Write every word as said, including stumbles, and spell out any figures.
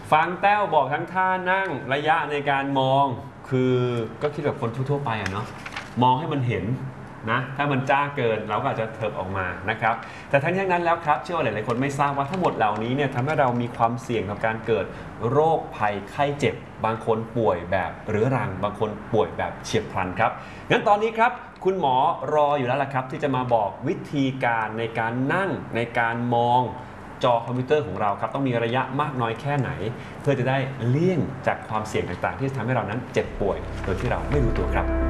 ฟังแต้วบอกทั้งท่านั่งระยะในการมองคือก็คิดแบบคนทั่วๆไปอะเนาะมองให้มันเห็นนะถ้ามันจ้าเกินเราก็อาจจะเถิบออกมานะครับแต่ทั้งนี้ทั้งนั้นแล้วครับเชื่อว่าหลายๆคนไม่ทราบว่าทั้งหมดเหล่านี้เนี่ยทำให้เรามีความเสี่ยงกับการเกิดโรคภัยไข้เจ็บบางคนป่วยแบบเรื้อรังบางคนป่วยแบบเฉียบพลันครับงั้นตอนนี้ครับคุณหมอรออยู่แล้วล่ะครับที่จะมาบอกวิธีการในการนั่งในการมองจอคอมพิวเตอร์ของเราครับต้องมีระยะมากน้อยแค่ไหนเพื่อจะได้เลี่ยงจากความเสี่ยงต่างๆที่จะทำให้เรานั้นเจ็บป่วยโดยที่เราไม่รู้ตัวครับ